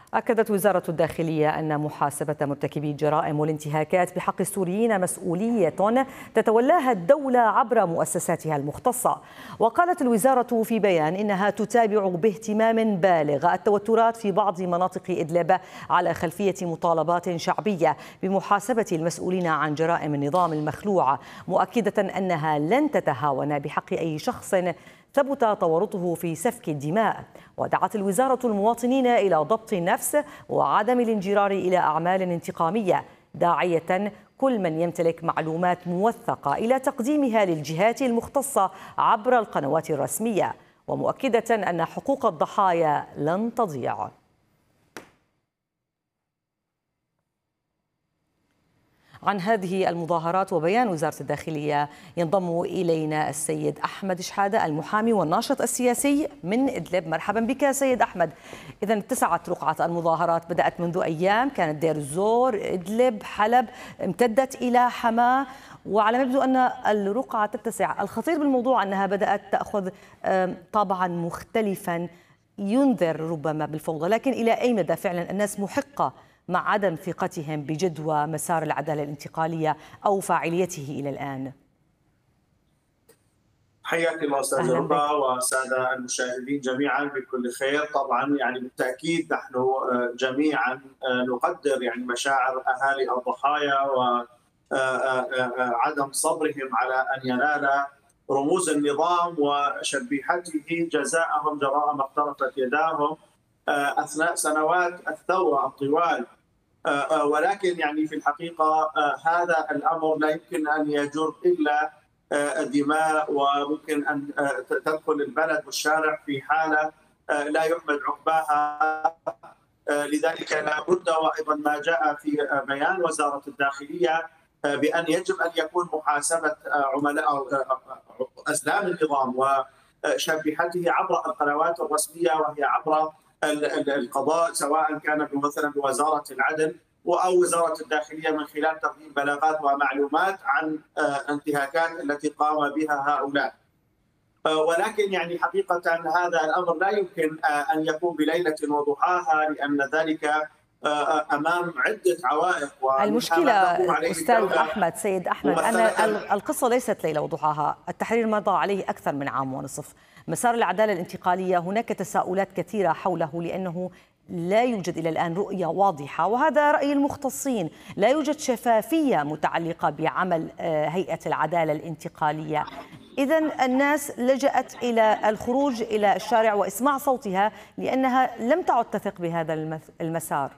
أكدت وزارة الداخلية أن محاسبة مرتكبي الجرائم والانتهاكات بحق السوريين مسؤولية تتولاها الدولة عبر مؤسساتها المختصة. وقالت الوزارة في بيان إنها تتابع باهتمام بالغ التوترات في بعض مناطق إدلب على خلفية مطالبات شعبية بمحاسبة المسؤولين عن جرائم النظام المخلوع، مؤكدة أنها لن تتهاون بحق أي شخص ثبت تورطه في سفك الدماء. ودعت الوزارة المواطنين إلى ضبط النفس وعدم الانجرار إلى أعمال انتقامية، داعية كل من يمتلك معلومات موثقة إلى تقديمها للجهات المختصة عبر القنوات الرسمية، ومؤكدة أن حقوق الضحايا لن تضيع. عن هذه المظاهرات وبيان وزارة الداخلية ينضم إلينا السيد أحمد شحادة المحامي والناشط السياسي من إدلب. مرحبا بك سيد أحمد. إذن اتسعت رقعة المظاهرات، بدأت منذ أيام، كانت دير الزور، إدلب، حلب، امتدت إلى حماة، وعلى ما يبدو أن الرقعة تتسع. الخطير بالموضوع أنها بدأت تأخذ طابعا مختلفا ينذر ربما بالفوضى، لكن إلى أي مدى فعلا الناس محقة مع عدم ثقتهم بجدوى مسار العدالة الانتقالية أو فاعليته إلى الآن؟ حياك الله أستاذ ربا وسادة المشاهدين جميعا بكل خير. طبعا بالتأكيد نحن جميعا نقدر مشاعر أهالي الضحايا وعدم صبرهم على أن ينال رموز النظام وشبيحته جزاءهم جراء ما اقترفت يداهم أثناء سنوات الثورة الطوال. ولكن في الحقيقة هذا الأمر لا يمكن أن يجر إلا الدماء، وممكن أن تدخل البلد والشارع في حالة لا يحمد عقباها. لذلك لا بد، وأيضا ما جاء في بيان وزارة الداخلية بأن يجب أن يكون محاسبة عملاء أزلام النظام وشبيحته عبر القنوات الرسمية، وهي عبر القضاء، سواء كان مثلا بوزارة العدل أو وزارة الداخلية من خلال تقديم بلاغات ومعلومات عن انتهاكات التي قام بها هؤلاء. ولكن حقيقة هذا الأمر لا يمكن أن يكون بليلة وضحاها، لأن ذلك أمام عدة عوائق. المشكلة أستاذ أحمد، سيد أحمد، أن القصة ليست ليلة وضحاها. التحرير مضى عليه أكثر من عام ونصف. مسار العدالة الانتقالية هناك تساؤلات كثيرة حوله، لأنه لا يوجد إلى الآن رؤية واضحة، وهذا رأي المختصين. لا يوجد شفافية متعلقة بعمل هيئة العدالة الانتقالية. إذن الناس لجأت إلى الخروج إلى الشارع وإسماع صوتها، لأنها لم تعد تثق بهذا المسار.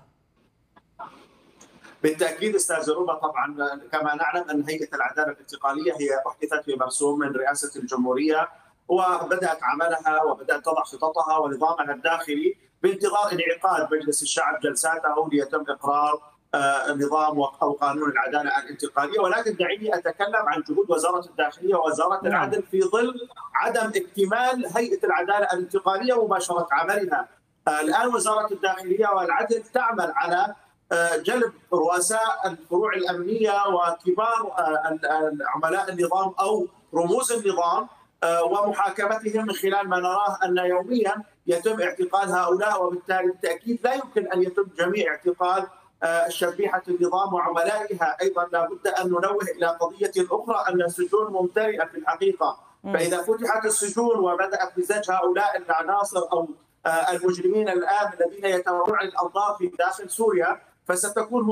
بالتأكيد أستاذ ربا، طبعا كما نعلم أن هيئة العدالة الانتقالية هي أحدثت بمرسوم من رئاسة الجمهورية، وبدأت عملها وبدأت تضع خططها ونظامها الداخلي بانتظار انعقاد مجلس الشعب جلساته ليتم إقرار نظام أو قانون العدالة الانتقالية. ولكن دعيني أتكلم عن جهود وزارة الداخلية ووزارة العدل في ظل عدم اكتمال هيئة العدالة الانتقالية ومباشرة عملها. الآن وزارة الداخلية والعدل تعمل على جلب رؤساء الفروع الأمنية وكبار عملاء النظام أو رموز النظام ومحاكمتهم، من خلال ما نراه أن يوميا يتم اعتقال هؤلاء. وبالتالي بالتأكيد لا يمكن أن يتم جميع اعتقال شبيحة النظام وعملائها. أيضا لا بد أن ننوه إلى قضية أخرى، أن السجون ممتلئة في الحقيقة. فإذا فتحت السجون وبدأت مزاج هؤلاء العناصر أو المجرمين الآن الذين يتورعون الأنظار في داخل سوريا، فستكون